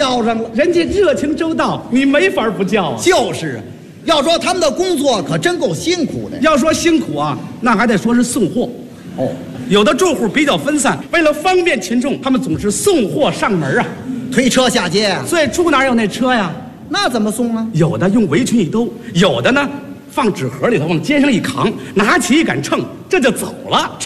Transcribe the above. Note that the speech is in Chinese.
叫上了。 人家热情周到，你没法不叫啊。 就是啊，要说他们的工作可真够辛苦的。 要说辛苦啊，那还得说是送货。 哦， 有的住户比较分散，为了方便群众，他们总是送货上门啊， 推车下街啊， 最初哪有那车呀？ 那怎么送啊？ 有的用围裙一兜，有的呢放纸盒里头往肩上一扛，拿起一杆秤，这就走了。